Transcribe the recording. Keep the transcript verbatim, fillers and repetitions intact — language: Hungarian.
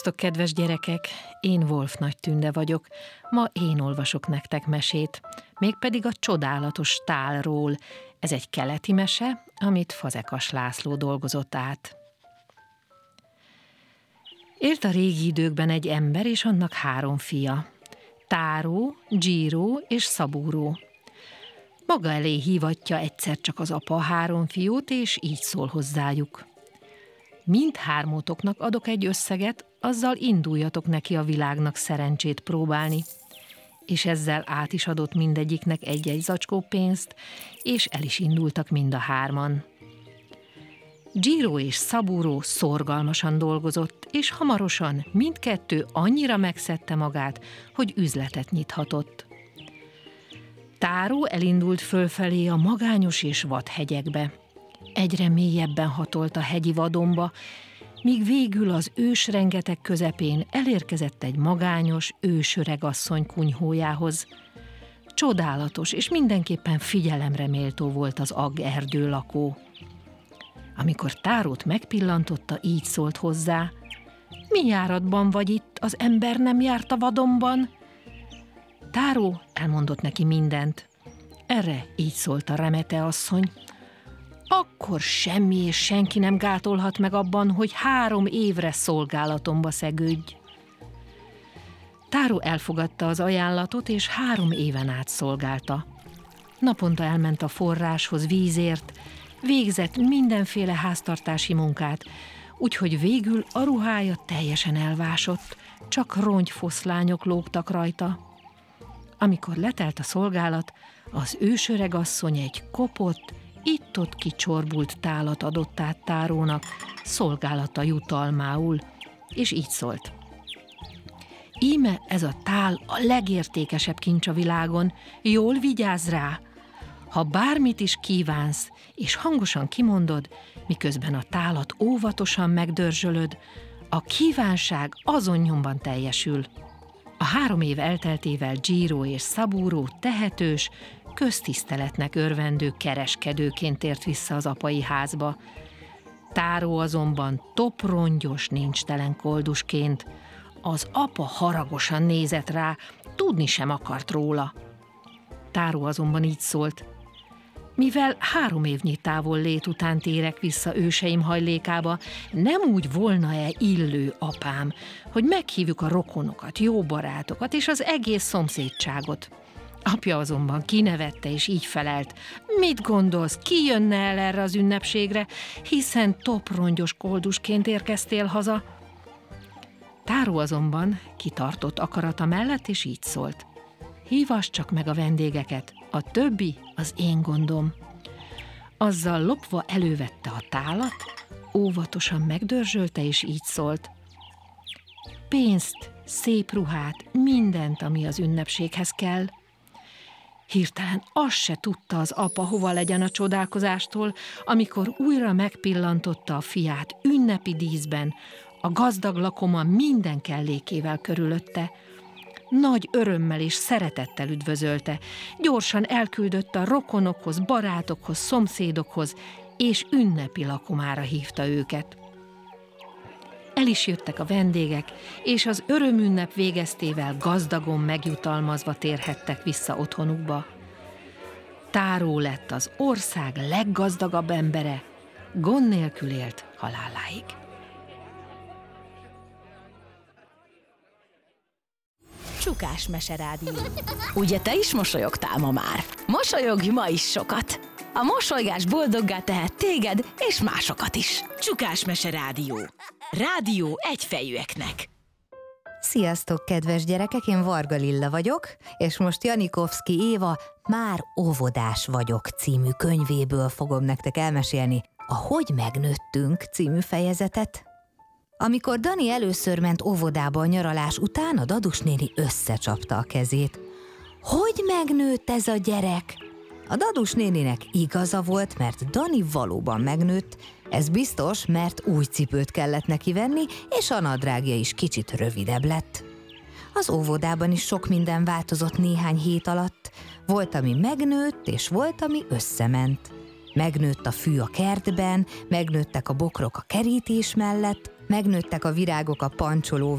Sziasztok, kedves gyerekek! Én Wolf Nagy Tünde vagyok. Ma én olvasok nektek mesét, mégpedig a csodálatos tálról. Ez egy keleti mese, amit Fazekas László dolgozott át. Élt a régi időkben egy ember és annak három fia. Táró, Dzsíró és Szabúró. Maga elé hívatja egyszer csak az apa a három fiút, és így szól hozzájuk. Mindhármótoknak adok egy összeget, azzal induljatok neki a világnak szerencsét próbálni. És ezzel át is adott mindegyiknek egy-egy zacskó pénzt, és el is indultak mind a hárman. Dzsíró és Szabúró szorgalmasan dolgozott, és hamarosan mindkettő annyira megszedte magát, hogy üzletet nyithatott. Táró elindult fölfelé a magányos és vad hegyekbe. Egyre mélyebben hatolt a hegyi vadonba, míg végül az ősrengeteg közepén elérkezett egy magányos, ősöregasszony kunyhójához. Csodálatos és mindenképpen figyelemre méltó volt az agg erdő lakó. Amikor Tárót megpillantotta, így szólt hozzá: mi járatban vagy itt, az ember nem járt a vadonban? Táró elmondott neki mindent. Erre így szólt a remete asszony: akkor semmi és senki nem gátolhat meg abban, hogy három évre szolgálatomba szegődj. Táró elfogadta az ajánlatot, és három éven át szolgálta. Naponta elment a forráshoz vízért, végzett mindenféle háztartási munkát, úgyhogy végül a ruhája teljesen elvásott, csak rongyfoszlányok lógtak rajta. Amikor letelt a szolgálat, az ősöregasszony egy kopott, itt-ott kicsorbult tálat adott át Tárónak, szolgálata jutalmául, és így szólt: íme ez a tál a legértékesebb kincs a világon, jól vigyázz rá! Ha bármit is kívánsz, és hangosan kimondod, miközben a tálat óvatosan megdörzsölöd, a kívánság azon nyomban teljesül. A három év elteltével Dzsíró és Szabúró tehetős, köztiszteletnek örvendő kereskedőként tért vissza az apai házba. Táró azonban toprongyos, nincstelen koldusként. Az apa haragosan nézett rá, tudni sem akart róla. Táró azonban így szólt: mivel három évnyi távollét után térek vissza őseim hajlékába, nem úgy volna-e illő, apám, hogy meghívjuk a rokonokat, jó barátokat és az egész szomszédságot? Apja azonban kinevette, és így felelt: mit gondolsz, ki jönne el erre az ünnepségre, hiszen toprongyos koldusként érkeztél haza? Táró azonban kitartott akarata mellett, és így szólt: hívass csak meg a vendégeket, a többi az én gondom. Azzal lopva elővette a tálat, óvatosan megdörzsölte, és így szólt: pénzt, szép ruhát, mindent, ami az ünnepséghez kell. Hirtelen azt se tudta az apa, hova legyen a csodálkozástól, amikor újra megpillantotta a fiát ünnepi díszben, a gazdag lakoma minden kellékével körülötte. Nagy örömmel és szeretettel üdvözölte, gyorsan elküldötte a rokonokhoz, barátokhoz, szomszédokhoz, és ünnepi lakomára hívta őket. El is jöttek a vendégek, és az örömünnep végeztével gazdagon megjutalmazva térhettek vissza otthonukba. Táró lett az ország leggazdagabb embere, gond nélkül élt haláláig. Csukás meserádió. Ugye te is mosolyogtál ma már? Mosolyogj ma is sokat! A mosolygás boldoggá tehet téged és másokat is. Csukás meserádió. Rádió egyfejűeknek. Sziasztok, kedves gyerekek! Én Varga Lilla vagyok, és most Janikovszky Éva Már óvodás vagyok című könyvéből fogom nektek elmesélni a Hogy megnőttünk című fejezetet. Amikor Dani először ment óvodába a nyaralás után, a Dadus néni összecsapta a kezét. Hogy megnőtt ez a gyerek? A Dadus néninek igaza volt, mert Dani valóban megnőtt, ez biztos, mert új cipőt kellett neki venni, és a nadrágja is kicsit rövidebb lett. Az óvodában is sok minden változott néhány hét alatt, volt, ami megnőtt, és volt, ami összement. Megnőtt a fű a kertben, megnőttek a bokrok a kerítés mellett, megnőttek a virágok a pancsoló